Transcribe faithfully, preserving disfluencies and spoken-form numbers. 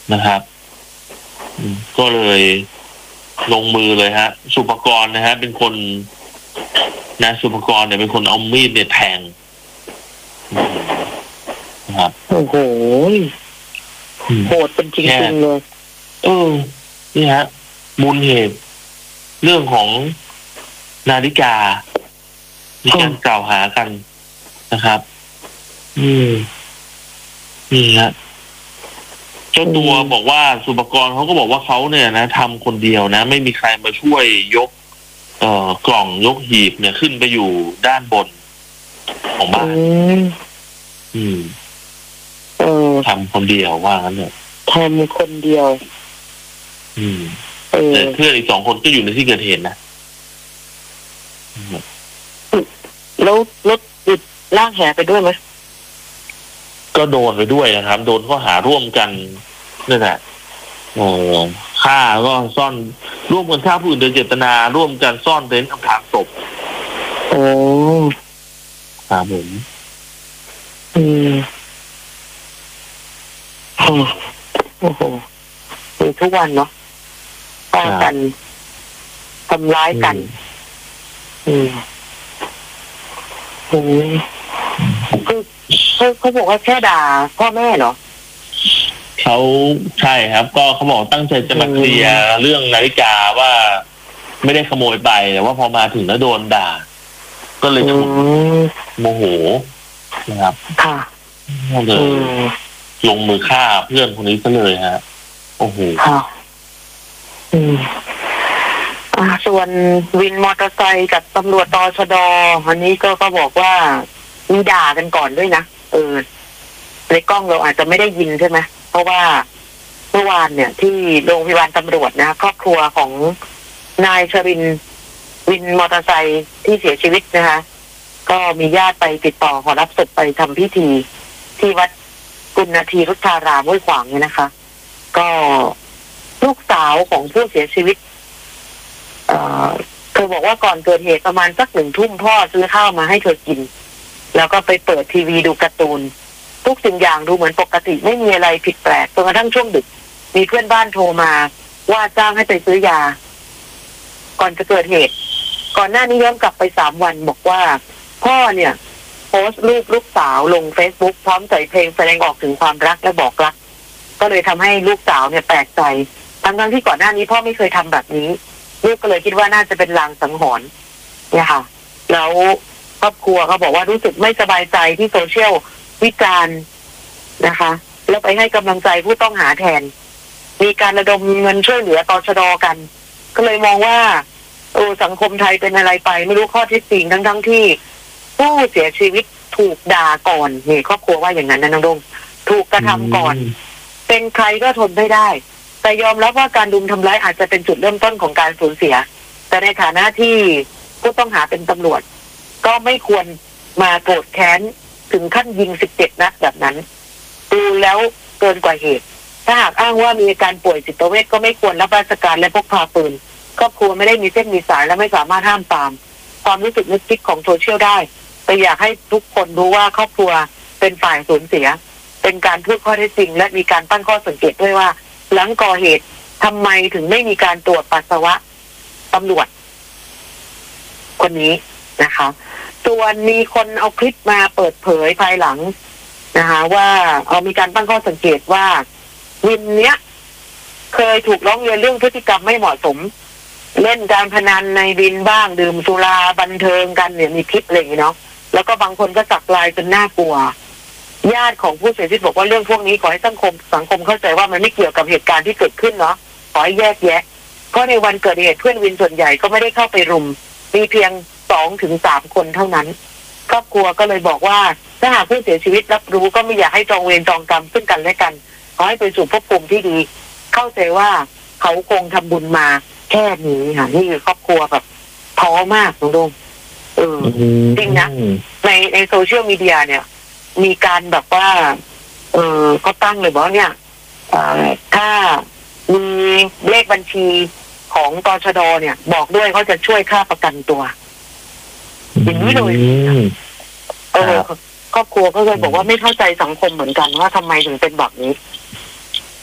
นะครับก็เลยลงมือเลยฮะสุภกรนะฮะเป็นคนนะสุภกรเนี่ยเป็นคนเอามีดเนี่ยแทงนะครับโอ้โหโหดเป็นจริงๆเลยเออนี่ฮะมูลเหตุเรื่องของนาฬิกามีการกล่าวหากันนะครับอืมนี่ฮะเจ้าตัวบอกว่าสุภกรเขาก็บอกว่าเขาเนี่ยนะทำคนเดียวนะไม่มีใครมาช่วยยกเอ่อกล่องยกหีบเนี่ยขึ้นไปอยู่ด้านบนของบ้านอืมเออทำคนเดียวว่างั้นเนี่ยทำคนเดียวอืมแต่เพื่อนอีกสองคนก็อยู่ในที่เกิดเหตุนะแล้วรถติดลากแหไปด้วยไหมก็โดนไปด้วยนะครับโดนข้อหาร่วมกันนั่นแหละโอ้ฆ่าก็ซ่อนร่วมกันฆ่าผู้อื่นโดยเจตนาร่วมกันซ่อนเร้นอำพรางศพโอ้ครับผมอืมโอ้โหมีทุกวันเนาะฆ่ากันทำร้ายกันอืมอืมคือเขาเขาบอกว่าแค่ด่าพ่อแม่เหรอเขาใช่ครับก็เขาบอกตั้งใจจะมาเคลียร์เรื่องนาฬิกาว่าไม่ได้ขโมยไปแต่ว่าพอมาถึงแล้วโดนด่าก็เลยฉุนโมโหนะครับค่ะก็เลยลงมือฆ่าเพื่อนคนนี้ซะเลยฮะโอ้โหค่ะอืมอ่าส่วนวินมอเตอร์ไซค์กับตำรวจตชด.อันนี้ก็ก็บอกว่ามีด่ากันก่อนด้วยนะเออในกล้องเราอาจจะไม่ได้ยินใช่ไหมเพราะว่าเมื่อวานเนี่ยที่โรงพยาบาลตำรวจนะครอบครัวของนายชรินทร์วินมอเตอร์ไซค์ที่เสียชีวิตนะคะก็มีญาติไปติดต่อขอรับศพไปทำพิธีที่วัดกุณนาทีรุทธารามห้วยขวางเนี่ยนะคะก็ลูกสาวของผู้เสียชีวิตเอ่อเธอบอกว่าก่อนเกิดเหตุประมาณสักหนึ่งทุ่มพ่อซื้อข้าวมาให้เธอกินแล้วก็ไปเปิดทีวีดูการ์ตูนทุกสิ่งอย่างดูเหมือนปกติไม่มีอะไรผิดแปลกจนกระทั่งช่วงดึกมีเพื่อนบ้านโทรมาว่าจ้างให้ไปซื้อยาก่อนจะเกิดเหตุก่อนหน้านี้ย้อนกลับไปสามวันบอกว่าพ่อเนี่ยโพสต์รูปลูกสาวลง Facebook พร้อมใส่เพลงแสดงออกถึงความรักและบอกรักก็เลยทำให้ลูกสาวเนี่ยแปลกใจทั้งๆที่ก่อนหน้านี้พ่อไม่เคยทำแบบนี้ลูกก็เลยคิดว่าน่าจะเป็นลางสังหรณ์เนี่ยค่ะแล้วครอบครัวเขาบอกว่ารู้สึกไม่สบายใจที่โซเชียลวิจารณ์นะคะแล้วไปให้กำลังใจผู้ต้องหาแทนมีการระดมเงินช่วยเหลือตชด.กันก็เลยมองว่าโอ้สังคมไทยเป็นอะไรไปไม่รู้ข้อเท็จจริงทั้งทั้งที่ผู้เสียชีวิตถูกด่าก่อนนี่ครอบครัวว่าอย่างนั้นนะน้องดงถูกกระทำก่อนเป็นใครก็ทนไม่ได้แต่ยอมรับว่าการรุมทำร้ายอาจจะเป็นจุดเริ่มต้นของการสูญเสียแต่ในฐานะที่ผู้ต้องหาเป็นตำรวจก็ไม่ควรมาโกรธแค้นถึงขั้นยิงสิบเจ็ดนัดแบบนั้นดูแล้วเกินกว่าเหตุถ้าหากอ้างว่ามีอาการป่วยจิตเวชก็ไม่ควรรับราชการและพกพาปืนครอบครัวไม่ได้มีเส้นมีสายและไม่สามารถห้ามปรามความรู้สึกนึกคิดของโซเชียลได้แต่อยากให้ทุกคนรู้ว่าครอบครัวเป็นฝ่ายสูญเสียเป็นการพูดข้อเท็จจริงและมีการตั้งข้อสังเกตด้วยว่าหลังก่อเหตุทำไมถึงไม่มีการตรวจปัสสาวะตำรวจคนนี้นะคะส่วนมีคนเอาคลิปมาเปิดเผยภายหลังนะคะว่าเอามีการตั้งข้อสังเกตว่าวินเนี้ยเคยถูกร้องเรียนเรื่องพฤติกรรมไม่เหมาะสมเล่นการพนันในวินบ้างดื่มสุราบันเทิงกันเนี่ยมีคลิปอะไรอย่างเงี้ยเนาะแล้วก็บางคนก็สักลายจนน่ากลัวญาติของผู้เสียชีวิตบอกว่าเรื่องพวกนี้ขอให้สังคมสังคมเข้าใจว่ามันไม่เกี่ยวกับเหตุการณ์ที่เกิดขึ้นเนาะขอให้แยกแยะเพราะในวันเกิดเหตุเพื่อนวินส่วนใหญ่ก็ไม่ได้เข้าไปรุมมีเพียงสองถึงสามคนเท่านั้นครอบครัวก็เลยบอกว่าถ้าหากผู้เสียชีวิตรับรู้ก็ไม่อยากให้จองเวรจองกรรมซึ่งกันและกันขอให้ไปสู่ภพภูมิที่ดีเข้าใจว่าเขาคงทำบุญมาแค่นี้ค่ะนี่คือครอบครัวแบบท้อมากน้องดงเออจริงนะในในโซเชียลมีเดียเนี่ยมีการแบบว่าเออก็ตั้งเลยบอกเนี่ยถ้ามีเลขบัญชีของตชด.เนี่ยบอกด้วยเขาจะช่วยค่าประกันตัวอย่างนี้เลยเออครอบครัวก็เลยบอกว่าไม่เข้าใจสังคมเหมือนกันว่าทำไมถึงเป็นแบบนี้